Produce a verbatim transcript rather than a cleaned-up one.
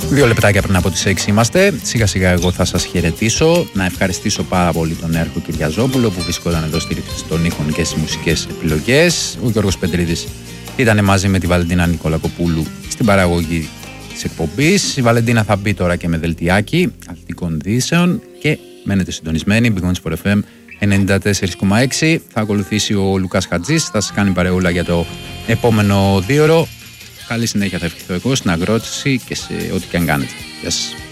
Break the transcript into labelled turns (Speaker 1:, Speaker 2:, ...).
Speaker 1: Δύο λεπτάκια πριν από τις έξι είμαστε. Σιγά σιγά εγώ θα σας χαιρετήσω. Να ευχαριστήσω πάρα πολύ τον Νέαρχο Κυριαζόπουλο που βρισκόταν εδώ στη ρύθμιση των ήχων και στις μουσικές επιλογές. Ο Γιώργος Πετρίδης ήταν μαζί με τη Βαλεντίνα Νικολακοπούλου στην παραγωγή της εκπομπής. Η Βαλεντίνα θα μπει τώρα και με δελτιάκι αθλητικών ειδήσεων και μένετε συντονισμένοι. Big Wings for εφ εμ ενενήντα τέσσερα κόμμα έξι. Θα ακολουθήσει ο Λουκάς Χατζής. Θα σας κάνει παρεούλα για το επόμενο δύο ώρο. Καλή συνέχεια θα ευχηθώ εγώ στην αγρότηση και σε ό,τι και αν κάνετε. Γεια σας.